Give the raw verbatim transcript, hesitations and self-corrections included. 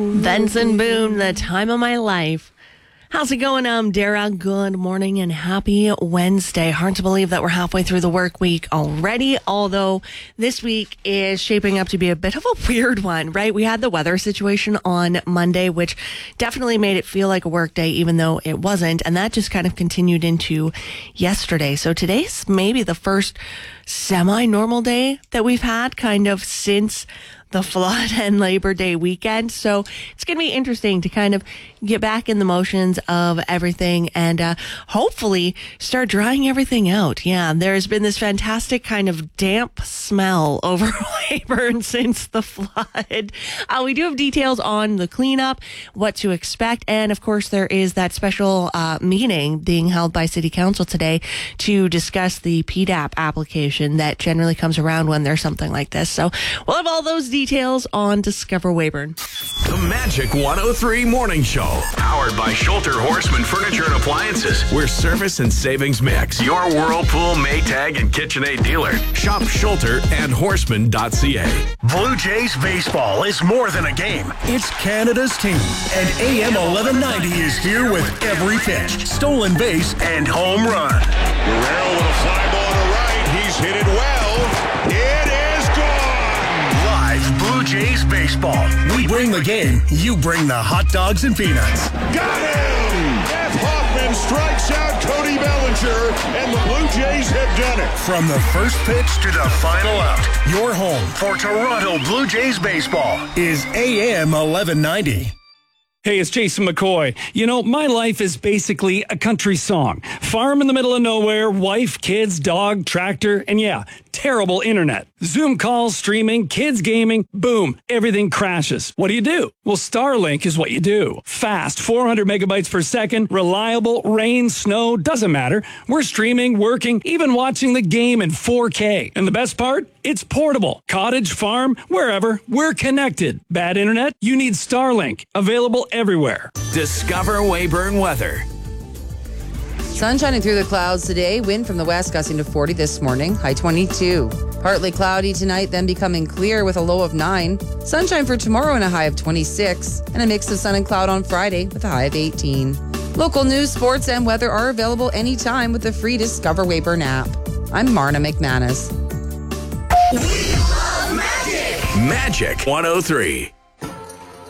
Benson Boone, the time of my life. How's it going? I'm Dara. Good morning and happy Wednesday. Hard to believe that we're halfway through the work week already, although this week is shaping up to be a bit of a weird one, right? We had the weather situation on Monday, which definitely made it feel like a work day, even though it wasn't. And that just kind of continued into yesterday. So today's maybe the first semi-normal day that we've had kind of since the flood and Labor Day weekend. So it's going to be interesting to kind of get back in the motions of everything and uh, hopefully start drying everything out. Yeah, there's been this fantastic kind of damp smell over Weyburn since the flood. Uh, we do have details on the cleanup, what to expect, and of course there is that special uh, meeting being held by City Council today to discuss the P D A P application that generally comes around when there's something like this. So we'll have all those details Details on Discover Weyburn. The Magic one oh three Morning Show. Powered by Schulter Horseman Furniture and Appliances. Where service and savings mix. Your Whirlpool, Maytag, and KitchenAid dealer. Shop Schulter and horseman dot c a. Blue Jays baseball is more than a game. It's Canada's team. And A M eleven ninety is here with every pitch, stolen base, and home run. Guerrero with a fly ball to right. He's hit it well. It is gone. Live Blue Jays baseball. We bring the game. You bring the hot dogs and peanuts. Got him! Jeff Hoffman strikes out Cody Bellinger, and the Blue Jays have done it. From the first pitch to the final out, your home for Toronto Blue Jays baseball is A M eleven ninety. Hey, it's Jason McCoy. You know, my life is basically a country song. Farm in the middle of nowhere, wife, kids, dog, tractor, and yeah, terrible internet. Zoom calls, streaming, kids gaming, boom, everything crashes. What do you do? Well, Starlink is what you do. Fast, four hundred megabytes per second, reliable, rain, snow, doesn't matter. We're streaming, working, even watching the game in four K. And the best part? It's portable. Cottage, farm, wherever, we're connected. Bad internet? You need Starlink. Available everywhere. Discover Weyburn weather. Sun shining through the clouds today. Wind from the west gusting to forty this morning. High twenty-two. Partly cloudy tonight, then becoming clear with a low of nine. Sunshine for tomorrow and a high of twenty-six. And a mix of sun and cloud on Friday with a high of eighteen. Local news, sports, and weather are available anytime with the free Discover Weyburn app. I'm Marna McManus. We love Magic! Magic one oh three.